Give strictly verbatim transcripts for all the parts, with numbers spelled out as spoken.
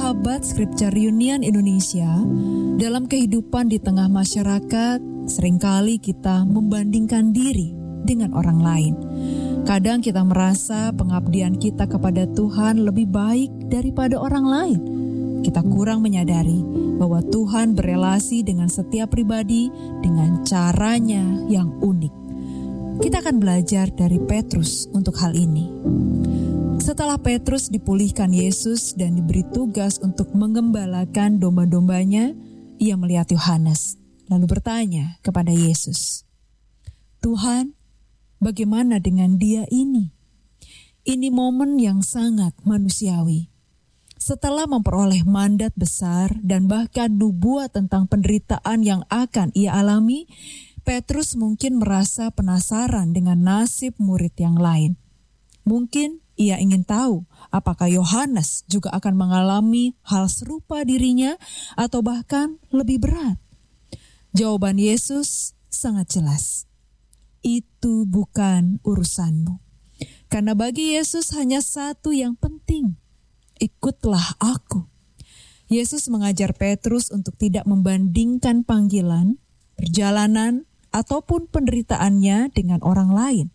Sahabat Scripture Union Indonesia, dalam kehidupan di tengah masyarakat, seringkali kita membandingkan diri dengan orang lain. Kadang kita merasa pengabdian kita kepada Tuhan lebih baik daripada orang lain. Kita kurang menyadari bahwa Tuhan berelasi dengan setiap pribadi dengan caranya yang unik. Kita akan belajar dari Petrus untuk hal ini. Setelah Petrus dipulihkan Yesus dan diberi tugas untuk mengembalakan domba-dombanya, ia melihat Yohanes, lalu bertanya kepada Yesus, "Tuhan, bagaimana dengan dia ini?" Ini momen yang sangat manusiawi. Setelah memperoleh mandat besar dan bahkan nubuat tentang penderitaan yang akan ia alami, Petrus mungkin merasa penasaran dengan nasib murid yang lain. Mungkin ia ingin tahu apakah Yohanes juga akan mengalami hal serupa dirinya atau bahkan lebih berat. Jawaban Yesus sangat jelas. Itu bukan urusanmu. Karena bagi Yesus hanya satu yang penting. Ikutlah aku. Yesus mengajar Petrus untuk tidak membandingkan panggilan, perjalanan, ataupun penderitaannya dengan orang lain.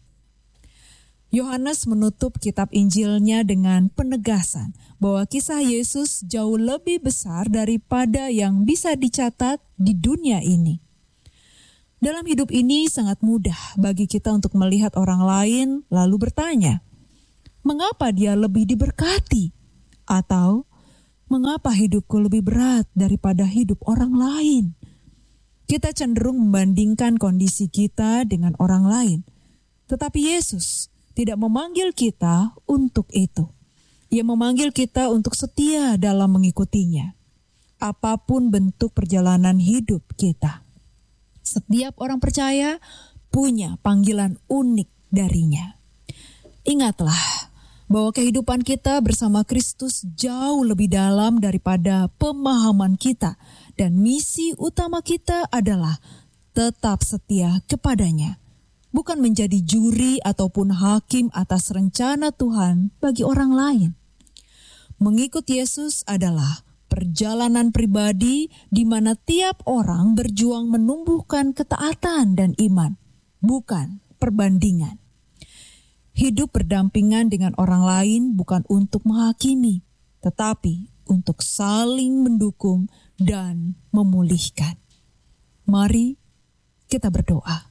Yohanes menutup kitab Injilnya dengan penegasan bahwa kisah Yesus jauh lebih besar daripada yang bisa dicatat di dunia ini. Dalam hidup ini sangat mudah bagi kita untuk melihat orang lain lalu bertanya, mengapa dia lebih diberkati? Atau, mengapa hidupku lebih berat daripada hidup orang lain? Kita cenderung membandingkan kondisi kita dengan orang lain. Tetapi Yesus tidak memanggil kita untuk itu. Ia memanggil kita untuk setia dalam mengikutinya. Apapun bentuk perjalanan hidup kita. Setiap orang percaya punya panggilan unik darinya. Ingatlah bahwa kehidupan kita bersama Kristus jauh lebih dalam daripada pemahaman kita. Dan misi utama kita adalah tetap setia kepadanya. Bukan menjadi juri ataupun hakim atas rencana Tuhan bagi orang lain. Mengikut Yesus adalah perjalanan pribadi di mana tiap orang berjuang menumbuhkan ketaatan dan iman, bukan perbandingan. Hidup berdampingan dengan orang lain bukan untuk menghakimi, tetapi untuk saling mendukung dan memulihkan. Mari kita berdoa.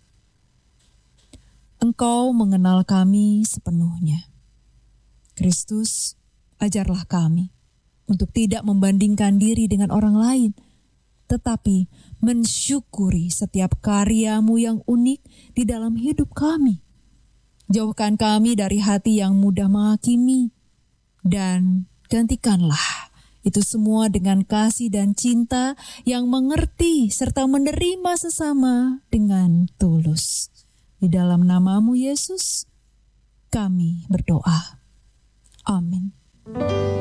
Engkau mengenal kami sepenuhnya. Kristus, ajarlah kami untuk tidak membandingkan diri dengan orang lain, tetapi mensyukuri setiap karya-Mu yang unik di dalam hidup kami. Jauhkan kami dari hati yang mudah menghakimi, dan gantikanlah itu semua dengan kasih dan cinta yang mengerti serta menerima sesama dengan tulus. Di dalam nama-Mu Yesus, kami berdoa. Amin.